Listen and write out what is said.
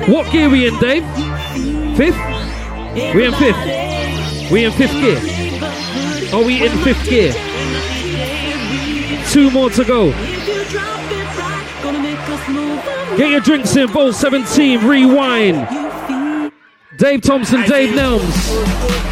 What gear we in, Dave? Fifth? We in fifth. We in fifth gear. Are we in fifth gear? 2 more to go. Get your drinks in, Bowl 17, rewind. Dave Thompson, Dave Nelms.